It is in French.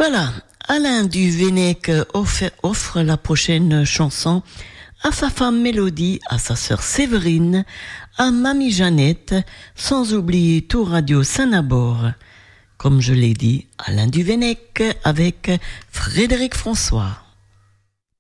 Voilà, Alain Duvenec offre la prochaine chanson à sa femme Mélodie, à sa sœur Séverine, à Mamie Jeannette, sans oublier tout Radio Saint-Nabor. Comme je l'ai dit, Alain Duvenec avec Frédéric François.